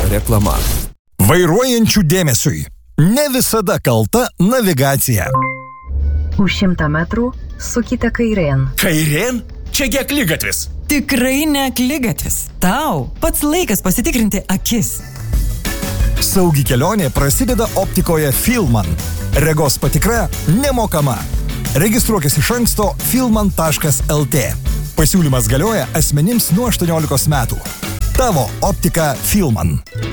reklama. Vairuojančių dėmesiui. Ne visada kalta navigacija. Už 100 metrų sukite kairėn. Kairėn? Čiagi akligatvis. Tikrai ne akligatvis. Tau pats laikas pasitikrinti akis. Saugi kelionė prasideda optikoje Filman. Regos patikra nemokama. Registruokis iš anksto filman.lt. Pasiūlymas galioja asmenims nuo 18 metų. Tavo optika Filman.